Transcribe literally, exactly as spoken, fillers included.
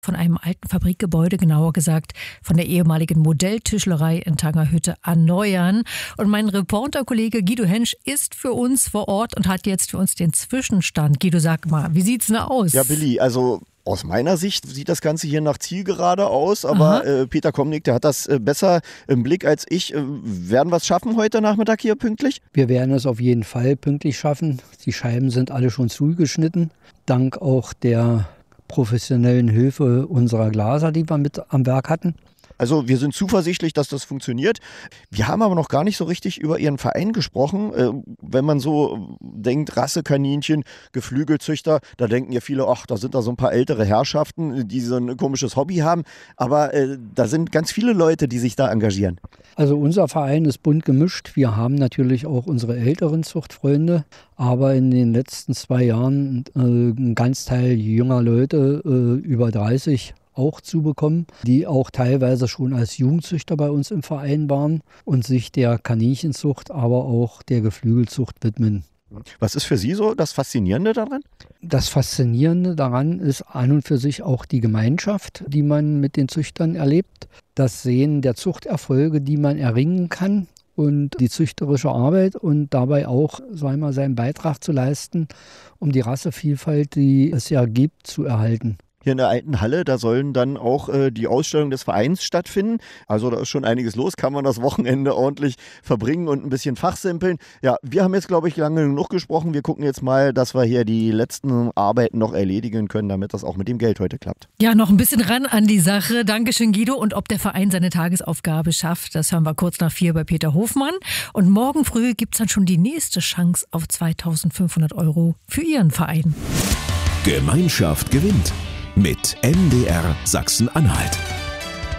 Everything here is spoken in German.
von einem alten Fabrikgebäude, genauer gesagt von der ehemaligen Modelltischlerei in Tangerhütte erneuern. Und mein Reporterkollege Guido Hensch ist für uns vor Ort und hat jetzt für uns den Zwischenstand. Guido, sag mal, wie sieht's denn aus? Ja, Billy, also aus meiner Sicht sieht das Ganze hier nach Zielgerade aus, aber äh, Peter Komnick, der hat das äh, besser im Blick als ich. Äh, werden wir es schaffen heute Nachmittag hier pünktlich? Wir werden es auf jeden Fall pünktlich schaffen. Die Scheiben sind alle schon zugeschnitten, dank auch der professionellen Hilfe unserer Glaser, die wir mit am Werk hatten. Also wir sind zuversichtlich, dass das funktioniert. Wir haben aber noch gar nicht so richtig über Ihren Verein gesprochen. Äh, wenn man so denkt, Rassekaninchen, Geflügelzüchter, da denken ja viele, ach, da sind da so ein paar ältere Herrschaften, die so ein komisches Hobby haben. Aber äh, da sind ganz viele Leute, die sich da engagieren. Also unser Verein ist bunt gemischt. Wir haben natürlich auch unsere älteren Zuchtfreunde, aber in den letzten zwei Jahren äh, ein ganz Teil junger Leute, äh, über dreißig, auch zu bekommen, die auch teilweise schon als Jugendzüchter bei uns im Verein waren und sich der Kaninchenzucht, aber auch der Geflügelzucht widmen. Was ist für Sie so das Faszinierende daran? Das Faszinierende daran ist an und für sich auch die Gemeinschaft, die man mit den Züchtern erlebt, das Sehen der Zuchterfolge, die man erringen kann und die züchterische Arbeit und dabei auch, sagen wir mal, seinen Beitrag zu leisten, um die Rassevielfalt, die es ja gibt, zu erhalten. Hier in der alten Halle, da sollen dann auch äh, die Ausstellungen des Vereins stattfinden. Also da ist schon einiges los, kann man das Wochenende ordentlich verbringen und ein bisschen fachsimpeln. Ja, wir haben jetzt, glaube ich, lange genug gesprochen. Wir gucken jetzt mal, dass wir hier die letzten Arbeiten noch erledigen können, damit das auch mit dem Geld heute klappt. Ja, noch ein bisschen ran an die Sache. Dankeschön, Guido. Und ob der Verein seine Tagesaufgabe schafft, das hören wir kurz nach vier bei Peter Hofmann. Und morgen früh gibt es dann schon die nächste Chance auf zweitausendfünfhundert Euro für Ihren Verein. Gemeinschaft gewinnt mit M D R Sachsen-Anhalt.